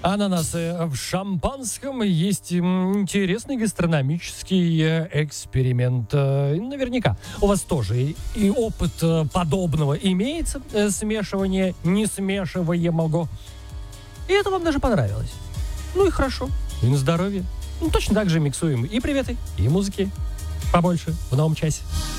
Ананасы в шампанском есть интересный гастрономический эксперимент. Наверняка у вас тоже и опыт подобного имеется, смешивание несмешиваемого. И это вам даже понравилось. Ну и хорошо, и на здоровье. Точно так же миксуем и приветы, и музыки побольше в новом часе.